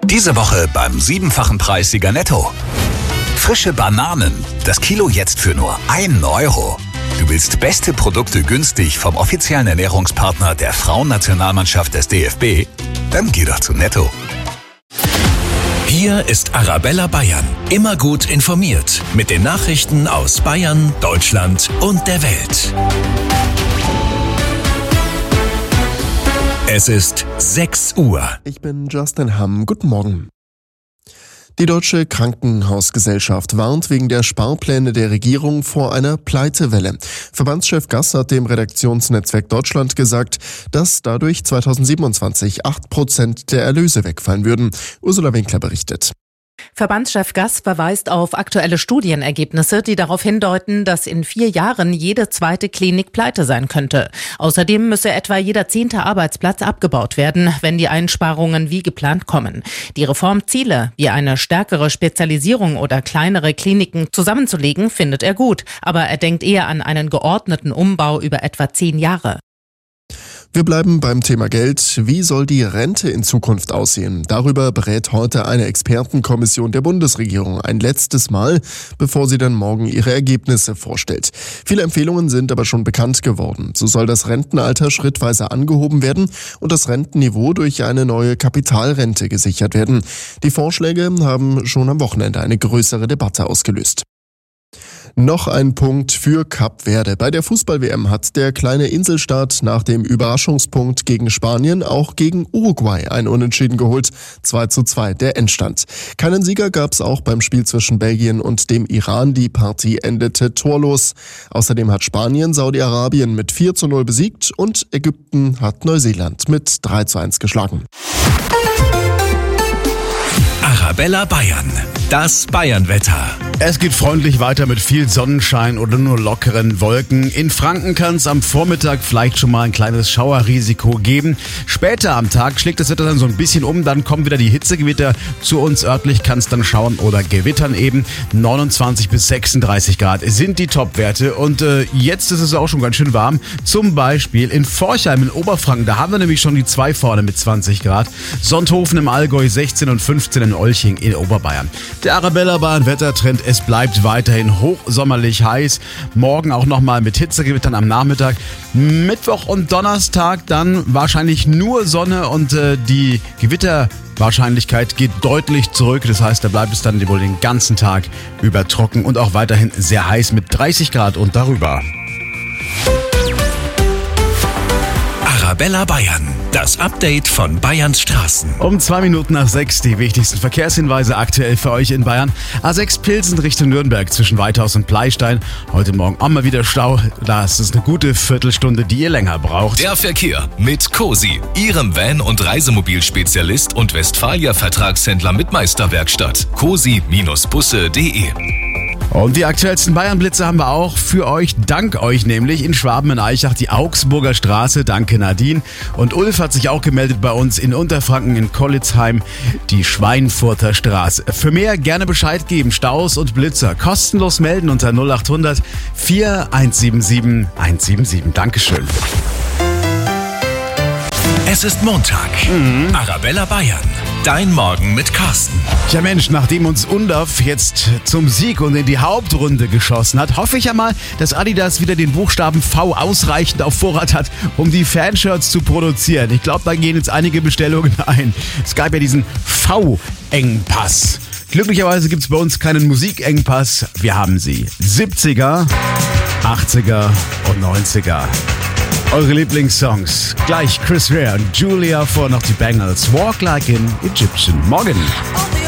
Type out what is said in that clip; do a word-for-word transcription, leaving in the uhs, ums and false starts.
Diese Woche beim siebenfachen Preissieger Netto. Frische Bananen. Das Kilo jetzt für nur einen Euro. Du willst beste Produkte günstig vom offiziellen Ernährungspartner der Frauennationalmannschaft des D F B? Dann geh doch zu Netto. Hier ist Arabella Bayern. Immer gut informiert. Mit den Nachrichten aus Bayern, Deutschland und der Welt. Es ist sechs Uhr. Ich bin Justin Hamm. Guten Morgen. Die Deutsche Krankenhausgesellschaft warnt wegen der Sparpläne der Regierung vor einer Pleitewelle. Verbandschef Gass hat dem Redaktionsnetzwerk Deutschland gesagt, dass dadurch zweitausendsiebenundzwanzig acht Prozent der Erlöse wegfallen würden. Ursula Winkler berichtet. Verbandschef Gass verweist auf aktuelle Studienergebnisse, die darauf hindeuten, dass in vier Jahren jede zweite Klinik pleite sein könnte. Außerdem müsse etwa jeder zehnte Arbeitsplatz abgebaut werden, wenn die Einsparungen wie geplant kommen. Die Reformziele, wie eine stärkere Spezialisierung oder kleinere Kliniken zusammenzulegen, findet er gut. Aber er denkt eher an einen geordneten Umbau über etwa zehn Jahre. Wir bleiben beim Thema Geld. Wie soll die Rente in Zukunft aussehen? Darüber berät heute eine Expertenkommission der Bundesregierung ein letztes Mal, bevor sie dann morgen ihre Ergebnisse vorstellt. Viele Empfehlungen sind aber schon bekannt geworden. So soll das Rentenalter schrittweise angehoben werden und das Rentenniveau durch eine neue Kapitalrente gesichert werden. Die Vorschläge haben schon am Wochenende eine größere Debatte ausgelöst. Noch ein Punkt für Kap Verde. Bei der Fußball-W M hat der kleine Inselstaat nach dem Überraschungspunkt gegen Spanien auch gegen Uruguay ein Unentschieden geholt. zwei zu zwei der Endstand. Keinen Sieger gab es auch beim Spiel zwischen Belgien und dem Iran. Die Partie endete torlos. Außerdem hat Spanien Saudi-Arabien mit vier zu null besiegt und Ägypten hat Neuseeland mit drei zu eins geschlagen. Arabella Bayern. Das Bayern-Wetter. Es geht freundlich weiter mit viel Sonnenschein oder nur lockeren Wolken. In Franken kann es am Vormittag vielleicht schon mal ein kleines Schauerrisiko geben. Später am Tag schlägt das Wetter dann so ein bisschen um, dann kommen wieder die Hitzegewitter zu uns örtlich, kann es dann schauern oder gewittern eben. neunundzwanzig bis sechsunddreißig Grad sind die Topwerte und äh, jetzt ist es auch schon ganz schön warm. Zum Beispiel in Forchheim in Oberfranken, da haben wir nämlich schon die zwei vorne mit zwanzig Grad. Sonthofen im Allgäu sechzehn und fünfzehn in Olching in Oberbayern. Der Arabella Bayern Wettertrend, es bleibt weiterhin hochsommerlich heiß. Morgen auch nochmal mit Hitzegewittern am Nachmittag. Mittwoch und Donnerstag dann wahrscheinlich nur Sonne und äh, die Gewitterwahrscheinlichkeit geht deutlich zurück. Das heißt, da bleibt es dann wohl den ganzen Tag über trocken und auch weiterhin sehr heiß mit dreißig Grad und darüber. Arabella Bayern. Das Update von Bayerns Straßen. Um zwei Minuten nach sechs die wichtigsten Verkehrshinweise aktuell für euch in Bayern. A sechs Pilsen Richtung Nürnberg zwischen Weithaus und Pleistein. Heute Morgen auch mal wieder Stau. Das ist eine gute Viertelstunde, die ihr länger braucht. Der Verkehr mit Cosi, Ihrem Van- und Reisemobilspezialist und Westfalia-Vertragshändler mit Meisterwerkstatt. cosi Bindestrich busse punkt de. Und die aktuellsten Bayernblitze haben wir auch für euch, dank euch nämlich, in Schwaben in Aichach, die Augsburger Straße, danke Nadine. Und Ulf hat sich auch gemeldet bei uns in Unterfranken in Kollitzheim, die Schweinfurter Straße. Für mehr gerne Bescheid geben, Staus und Blitzer, kostenlos melden unter null acht hundert vier eins sieben sieben eins sieben sieben. Dankeschön. Es ist Montag. Mhm. Arabella Bayern. Dein Morgen mit Carsten. Ja Mensch, nachdem uns Undorf jetzt zum Sieg und in die Hauptrunde geschossen hat, hoffe ich ja mal, dass Adidas wieder den Buchstaben V ausreichend auf Vorrat hat, um die Fanshirts zu produzieren. Ich glaube, da gehen jetzt einige Bestellungen ein. Es gab ja diesen V-Engpass. Glücklicherweise gibt es bei uns keinen Musikengpass. Wir haben sie. siebziger, achtziger und neunziger. Eure Lieblingssongs. Gleich Chris Rea und Julia, vor noch die Bangles. Walk Like an Egyptian. Morgen.